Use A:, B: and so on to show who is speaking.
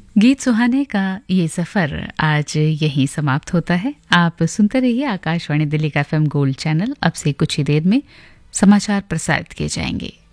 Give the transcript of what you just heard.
A: गीत सुहाने का ये सफ़र आज यहीं समाप्त होता है। आप सुनते रहिए आकाशवाणी दिल्ली का FM गोल्ड चैनल। अब से कुछ ही देर में समाचार प्रसारित किए जाएंगे।